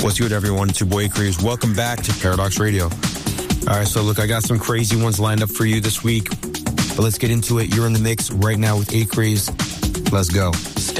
What's good, everyone? It's your boy Craze. Welcome back to Paradox Radio. All right, so look, I got some crazy ones lined up for you this week, but let's get into it. You're in the mix right now with A Craze. Let's go.